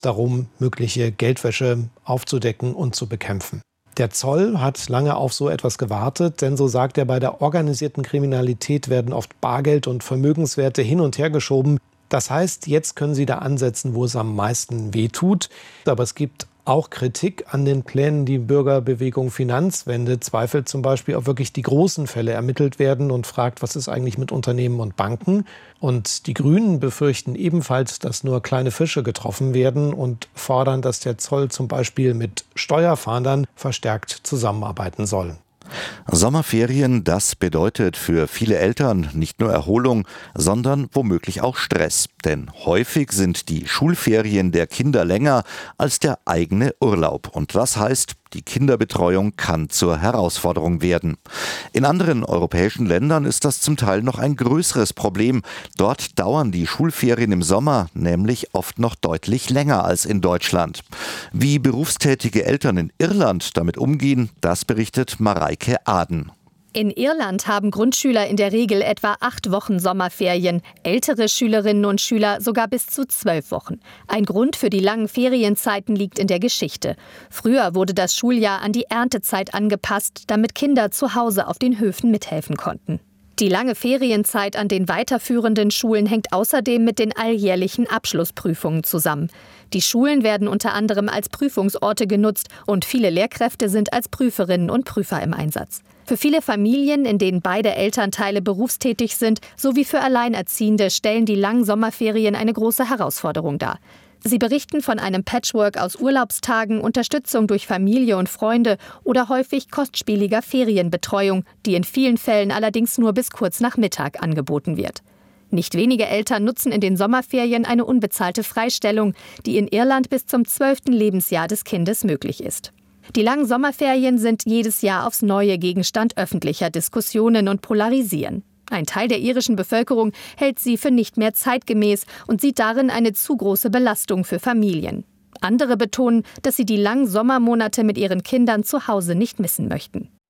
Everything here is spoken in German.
darum, mögliche Geldwäsche aufzudecken und zu bekämpfen. Der Zoll hat lange auf so etwas gewartet, denn so sagt er, bei der organisierten Kriminalität werden oft Bargeld und Vermögenswerte hin und her geschoben. Das heißt, jetzt können sie da ansetzen, wo es am meisten wehtut. Aber es gibt auch Kritik an den Plänen. Die Bürgerbewegung Finanzwende zweifelt zum Beispiel, ob wirklich die großen Fälle ermittelt werden und fragt, was ist eigentlich mit Unternehmen und Banken. Und die Grünen befürchten ebenfalls, dass nur kleine Fische getroffen werden und fordern, dass der Zoll zum Beispiel mit Steuerfahndern verstärkt zusammenarbeiten soll. Sommerferien, das bedeutet für viele Eltern nicht nur Erholung, sondern womöglich auch Stress. Denn häufig sind die Schulferien der Kinder länger als der eigene Urlaub. Und das heißt, die Kinderbetreuung kann zur Herausforderung werden. In anderen europäischen Ländern ist das zum Teil noch ein größeres Problem. Dort dauern die Schulferien im Sommer nämlich oft noch deutlich länger als in Deutschland. Wie berufstätige Eltern in Irland damit umgehen, das berichtet Mareike Aden. In Irland haben Grundschüler in der Regel etwa 8 Wochen Sommerferien, ältere Schülerinnen und Schüler sogar bis zu 12 Wochen. Ein Grund für die langen Ferienzeiten liegt in der Geschichte. Früher wurde das Schuljahr an die Erntezeit angepasst, damit Kinder zu Hause auf den Höfen mithelfen konnten. Die lange Ferienzeit an den weiterführenden Schulen hängt außerdem mit den alljährlichen Abschlussprüfungen zusammen. Die Schulen werden unter anderem als Prüfungsorte genutzt und viele Lehrkräfte sind als Prüferinnen und Prüfer im Einsatz. Für viele Familien, in denen beide Elternteile berufstätig sind, sowie für Alleinerziehende stellen die langen Sommerferien eine große Herausforderung dar. Sie berichten von einem Patchwork aus Urlaubstagen, Unterstützung durch Familie und Freunde oder häufig kostspieliger Ferienbetreuung, die in vielen Fällen allerdings nur bis kurz nach Mittag angeboten wird. Nicht wenige Eltern nutzen in den Sommerferien eine unbezahlte Freistellung, die in Irland bis zum 12. Lebensjahr des Kindes möglich ist. Die langen Sommerferien sind jedes Jahr aufs Neue Gegenstand öffentlicher Diskussionen und polarisieren. Ein Teil der irischen Bevölkerung hält sie für nicht mehr zeitgemäß und sieht darin eine zu große Belastung für Familien. Andere betonen, dass sie die langen Sommermonate mit ihren Kindern zu Hause nicht missen möchten.